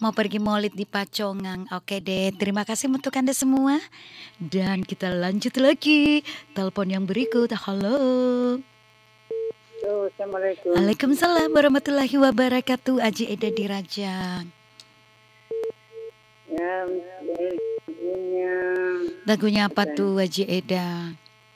mau pergi maulid di Pacongang. Oke deh, terima kasih untuk Anda semua. Dan kita lanjut lagi. Telepon yang berikut. Halo. Assalamualaikum. Waalaikumsalam warahmatullahi wabarakatuh. Aji Eda di Rajang. Ya, lagunya Lagunya apa tuh Aji Eda?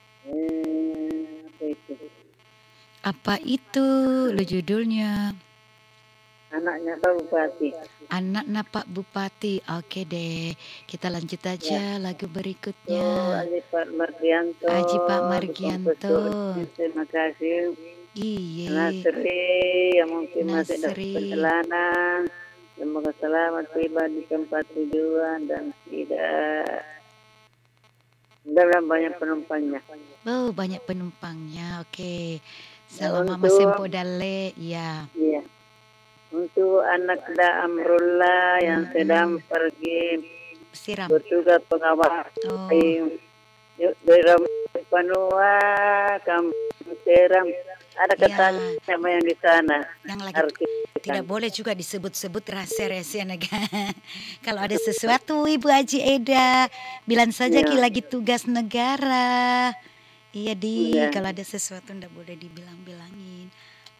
apa itu? Apa itu lo judulnya? Anaknya Pak Bupati. Anaknya Pak Bupati. Oke deh, kita lanjut aja lagu Oh, berikutnya. Aji Pak Margianto. Aji Pak Margianto. Terima kasih. Iya. Nasri yang mungkin masih dalam Nasri. perjalanan. Semoga selamat tiba di tempat tujuan dan tidak dalam banyak penumpangnya. Oh, banyak penumpangnya. Oke. Salam Ya, Mama Sempo Dale. Ya. Iya. Untuk anak Da Amrullah yang sedang pergi Siram. bertugas pengawal Oh. di Panua, Kampung Seram. Ada kata sama yang di sana. Yang lagi tidak boleh juga disebut-sebut rahasia-rahasia negara. Kalau ada sesuatu Ibu Aji Eda, bilang saja Ki lagi tugas negara. Iya di, kalau ada sesuatu tidak boleh dibilang-bilangin.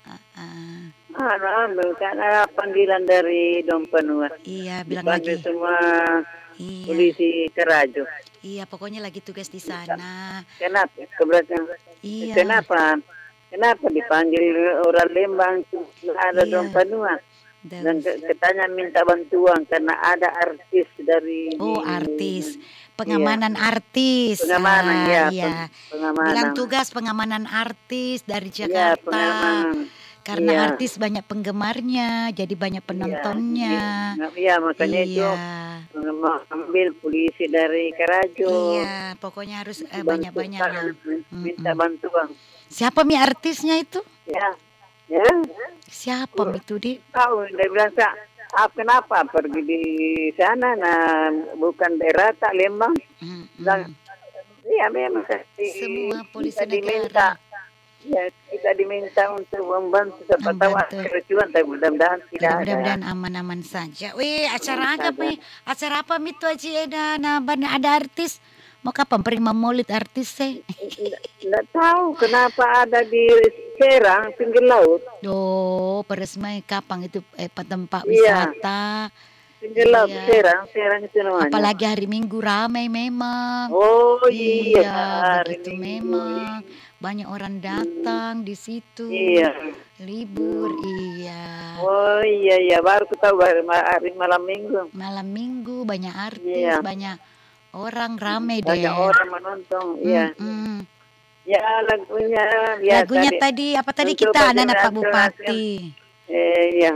Karena panggilan dari Dom Panua. Iya, bilang lagi. Semua polisi Kerajo. Iya, pokoknya lagi tugas di sana. Kenapa? Keberatan? Iya. Kenapa dipanggil orang Lembang? Ada Dom Panua. Dan katanya minta bantuan karena ada artis dari. Oh, artis. Pengamanan artis. Pengamanan, Pengamanan. Bilang tugas pengamanan artis dari Jakarta. Karena artis banyak penggemarnya, jadi banyak penontonnya. Iya, makanya itu mengambil polisi dari Kerajo. Iya, pokoknya harus banyak-banyak yang minta bantuan. Siapa mi artisnya itu? Ya. Siapa itu di? Tahu, dia bilang kenapa pergi di sana, bukan daerah tak Lembang. Iya, memang semua polisi negara. Ya, kita diminta untuk membantu siapa tahu kericuan, tapi mudah-mudahan tidak ada. Mudah-mudahan aman-aman saja. Wih, acara apa nih? Acara apa itu Aji Eda? Nah, ada artis. Mau kapan pergi maulid artis sih? Tidak tahu kenapa ada di Serang, pinggir laut. Oh, peresmai kapan itu tempat wisata? Pinggir laut, Serang itu namanya. Apalagi hari Minggu ramai memang. Oh iya, begitu memang. Banyak orang datang di situ. Iya. Libur, iya. Oh iya, baru tahu hari malam Minggu. Malam Minggu banyak artis, banyak orang ramai deh. Banyak orang menonton, iya. Ya lagunya. Lagunya tadi apa tadi kita anak Pak Bupati. Iya.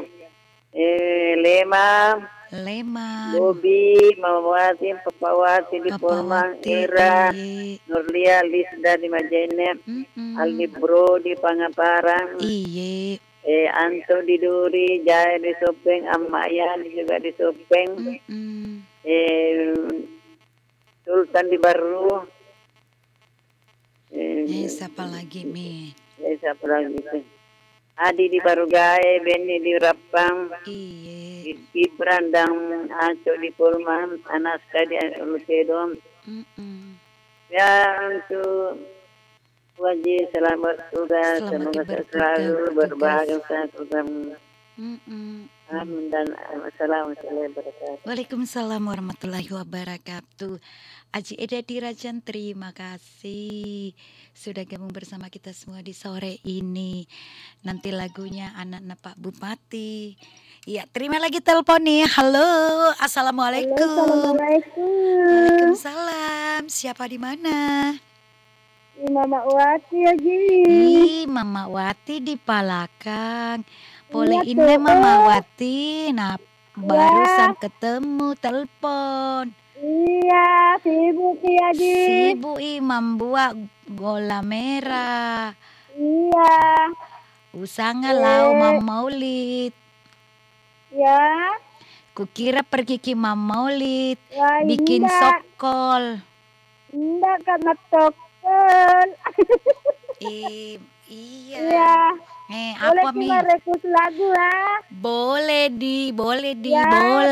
Lema, Bobi, Mamawati, Papawati di Polman, Ira, Nurlia, Lisda di Majenep, Aldi Bro di Pangaparang, Anto di Duri, Jaya di Sopeng, Amaya juga di Sopeng, Sultan di Baru. Siapa lagi Mi? Siapa lagi itu? Adi di Barugai, Benny di Rapang, Ibran dan Aco di Pulman, Anaska di Lutedom. Ya, untuk wajib selamat tugas, semoga selalu berbahagia program. Amin dan assalamualaikum warahmatullahi wabarakatuh. Waalaikumsalam warahmatullahi wabarakatuh. Aji Eda di Rajan, terima kasih sudah gabung bersama kita semua di sore ini. Nanti lagunya anak Pak Bupati. Ya, terima lagi telepon nih. Halo, assalamualaikum. Waalaikumsalam. Siapa di mana? Mama Wati Aji. Mama Wati di Palakang. Boleh ini Mama Wati. Nah, barusan ketemu telepon. Iya, sibuk ya Ji. Sibuk membuat gola merah. Iya. Usanga lau maulid. Ya. Kukira pergi ke maulid. Bikin sokol. Enggak karena tokol. Iya. Apa Mi? Boleh request lagu lah. Boleh di. Ya. Boleh.